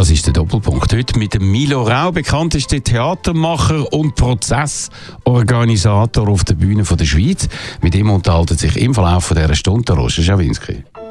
Das ist der Doppelpunkt. Heute mit dem Milo Rau, bekanntester Theatermacher und Prozessorganisator auf der Bühne der Schweiz. Mit ihm unterhalten sich im Verlauf dieser Stunde Roger Schawinski.